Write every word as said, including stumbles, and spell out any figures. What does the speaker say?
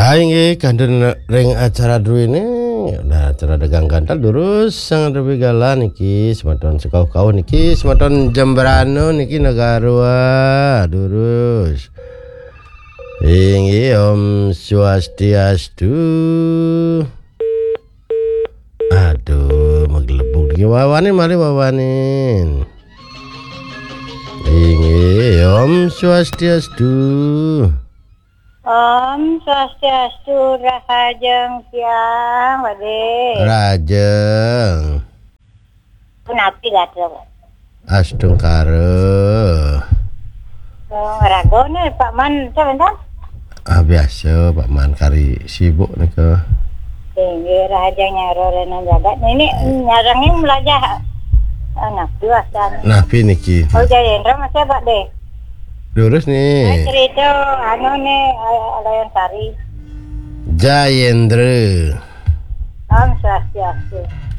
Aing kangen ring acara dulu ini nah acara dagang kantal durus sang lebih galan niki sematon sekau-kau niki sematon Jemberano niki Nagarua durus ingi Om Swastiastu. Aduh maglebuk niki wawanin mari wawanin ingi Om Swastiastu. Om Swastiastu rahajeng siang Bade. Rajeng. Punapi gatuh. Astung kare. Oh, ragone Pak Man sebentar. Ah biasa Pak Man kari sibuk nih ke. Tinggi rahajeng nyarorena jaga. Ini nyarangnya melajah anak duasan. Nah niki. Oh Jayendra masih Pak De. Lurus nih. Cerita anu nih Alayan Sari. Jayendra. Om Swastiastu.